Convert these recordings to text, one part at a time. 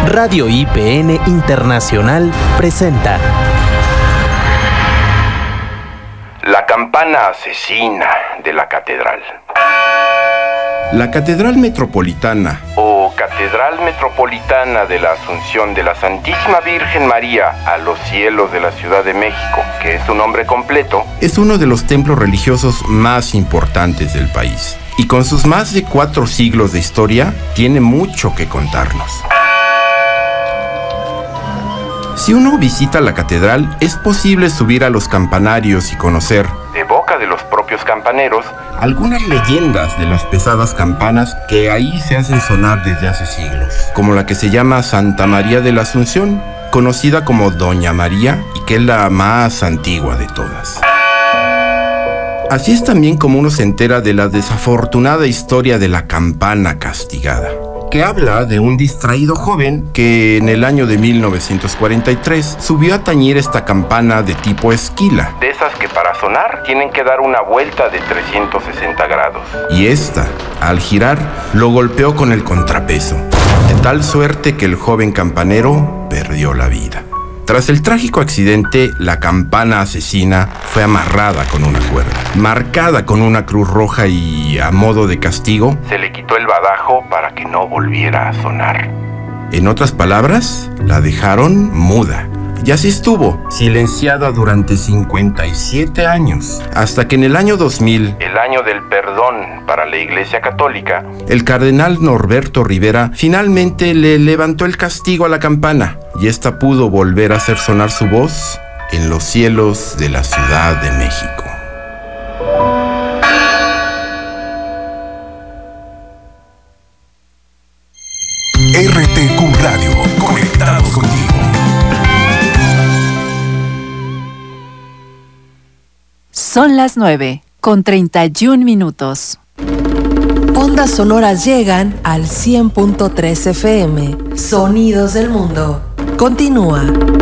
Radio IPN Internacional presenta La campana asesina de la catedral. La Catedral Metropolitana, o Catedral Metropolitana de la Asunción de la Santísima Virgen María a los cielos de la Ciudad de México, que es su nombre completo, es uno de los templos religiosos más importantes del país. Y con sus más de 4 siglos de historia, tiene mucho que contarnos. Si uno visita la catedral, es posible subir a los campanarios y conocer, de boca de los propios campaneros, algunas leyendas de las pesadas campanas que ahí se hacen sonar desde hace siglos, como la que se llama Santa María de la Asunción, conocida como Doña María y que es la más antigua de todas. Así es también como uno se entera de la desafortunada historia de la campana castigada, que habla de un distraído joven que en el año de 1943 subió a tañir esta campana de tipo esquila. de esas que para sonar tienen que dar una vuelta de 360 grados. Y esta, al girar, lo golpeó con el contrapeso, de tal suerte que el joven campanero perdió la vida. Tras el trágico accidente, la campana asesina fue amarrada con una cuerda, marcada con una cruz roja y, a modo de castigo, Se le quitó el badajo para que no volviera a sonar. en otras palabras, la dejaron muda. Y así estuvo, silenciada durante 57 años, hasta que en el año 2000, El año del perdón para la Iglesia Católica, el cardenal Norberto Rivera finalmente le levantó el castigo a la campana, y ésta pudo volver a hacer sonar su voz en los cielos de la Ciudad de México. RTQ Radio, conectados contigo. Son las 9:31. Ondas sonoras llegan al 100.3 FM. Sonidos del mundo. Continúa.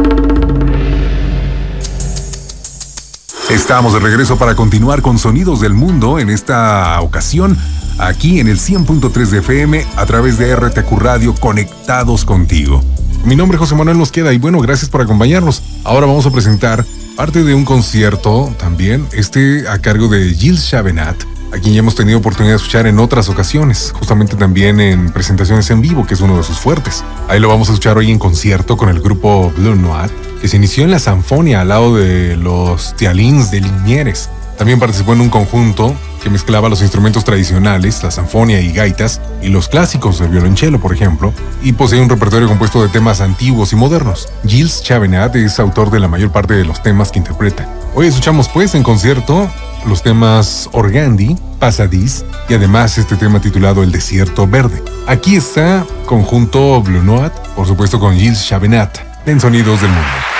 Estamos de regreso para continuar con Sonidos del Mundo, en esta ocasión aquí en el 100.3 de FM a través de RTQ Radio, conectados contigo. Mi nombre es José Manuel Mosqueda y bueno, gracias por acompañarnos. Ahora vamos a presentar parte de un concierto también, a cargo de Gilles Chavannes, a quien ya hemos tenido oportunidad de escuchar en otras ocasiones, justamente también en presentaciones en vivo, que es uno de sus fuertes. Ahí lo vamos a escuchar hoy en concierto con el grupo Bleu Noir, que se inició en la Sanfonia al lado de los Tialins de Liniers. También participó en un conjunto que mezclaba los instrumentos tradicionales, la sanfonia y gaitas, y los clásicos del violonchelo, por ejemplo, y posee un repertorio compuesto de temas antiguos y modernos. Gilles Chavannes es autor de la mayor parte de los temas que interpreta. Hoy escuchamos pues en concierto los temas Organdi, Pasadis y además este tema titulado El Desierto Verde. Aquí está conjunto Bleu Noir, por supuesto con Gilles Chavannes, en Sonidos del Mundo.